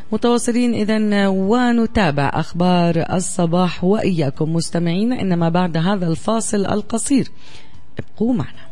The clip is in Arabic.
متواصلين إذن ونتابع أخبار الصباح وإياكم مستمعين، إنما بعد هذا الفاصل القصير ابقوا معنا.